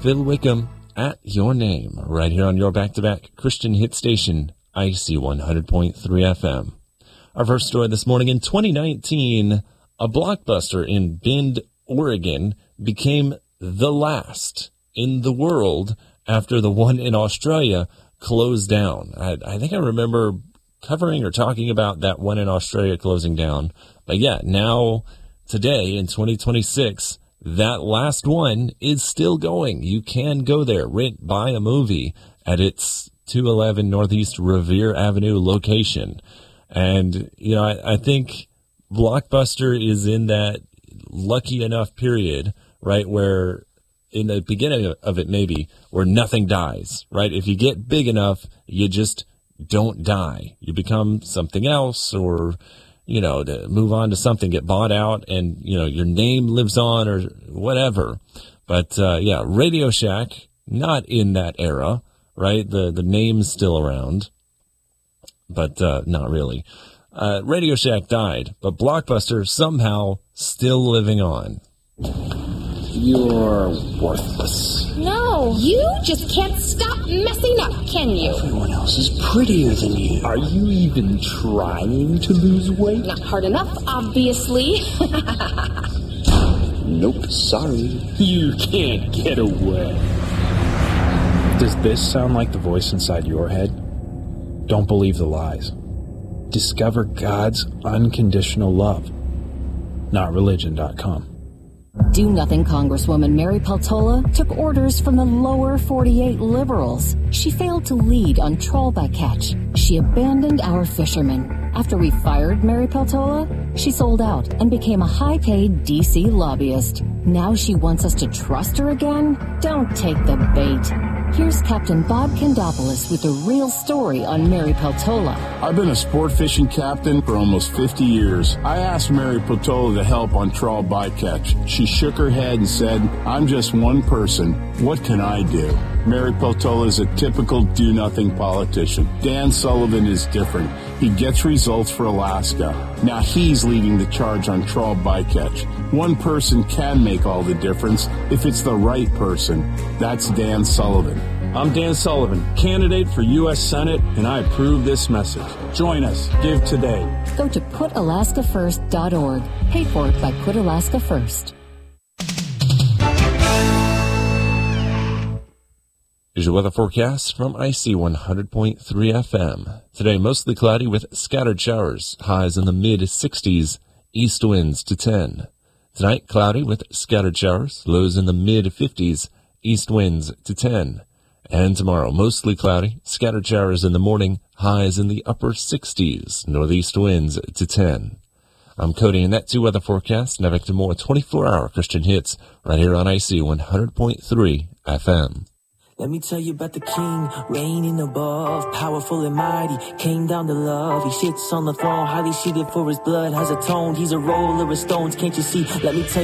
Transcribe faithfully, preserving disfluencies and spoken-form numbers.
Phil Wickham, At Your Name, right here on your back-to-back Christian hit station, I C one hundred point three F M. Our first story this morning, in twenty nineteen, a Blockbuster in Bend, Oregon became the last in the world after the one in Australia closed down. I, I think I remember covering or talking about that one in Australia closing down. But yeah, now, today in twenty twenty-six, that last one is still going. You can go there, rent, buy a movie at its two eleven Northeast Revere Avenue location. And, you know, I, I think Blockbuster is in that lucky enough period, right, where in the beginning of it maybe, where nothing dies, right? If you get big enough, you just don't die. You become something else, or, you know, to move on to something, get bought out, and, you know, your name lives on or whatever. But, uh, yeah, Radio Shack, not in that era, right? The, the name's still around, but, uh, not really. Uh, Radio Shack died, but Blockbuster somehow still living on. You're worthless. No, you just can't stop messing up, can you? Everyone else is prettier than you. Are you even trying to lose weight? Not hard enough, obviously. Nope, sorry. You can't get away. Does this sound like the voice inside your head? Don't believe the lies. Discover God's unconditional love. not religion dot com. Do-nothing Congresswoman Mary Peltola took orders from the lower forty-eight liberals. She failed to lead on trawl bycatch. She abandoned our fishermen. After we fired Mary Peltola, she sold out and became a high-paid D C lobbyist. Now she wants us to trust her again? Don't take the bait. Here's Captain Bob Kandopoulos with the real story on Mary Peltola. I've been a sport fishing captain for almost fifty years. I asked Mary Peltola to help on trawl bycatch. She shook her head and said, "I'm just one person. What can I do?" Mary Peltola is a typical do-nothing politician. Dan Sullivan is different. He gets results for Alaska. Now he's leading the charge on trawl bycatch. One person can make all the difference if it's the right person. That's Dan Sullivan. I'm Dan Sullivan, candidate for U S Senate, and I approve this message. Join us. Give today. Go to put alaska first dot org. Paid for by Put Alaska First. Here's your weather forecast from I C one hundred point three F M. Today, mostly cloudy with scattered showers. Highs in the mid sixties. East winds to ten. Tonight, cloudy with scattered showers. Lows in the mid fifties. East winds to ten. And tomorrow, mostly cloudy. Scattered showers in the morning. Highs in the upper sixties. Northeast winds to ten. I'm Cody, and that's your weather forecast. Now back to more twenty-four hour Christian hits right here on I C one hundred point three F M. Let me tell you about the king, reigning above, powerful and mighty, came down to love. He sits on the throne, highly seated for his blood, has atoned. He's a roller of stones, can't you see? Let me tell you.